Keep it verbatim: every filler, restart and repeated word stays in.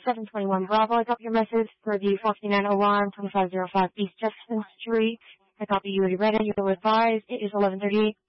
seven twenty-one Bravo. I got your message for the forty-nine oh one twenty-five oh five East Jefferson Street. I copy you already read it. You're advised. It is eleven thirty-eight.